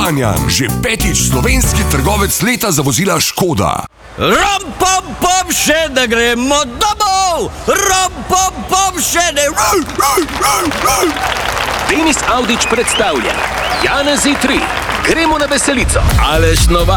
Kranjan. Že 5. slovenski trgovec leta za vozila Škoda. Rom, pom, pom, še ne gremo domov! Rom, pom, pom, še ne... Denis Avdić predstavlja Janezi 3. Gremo na veselico. Aleš Novak.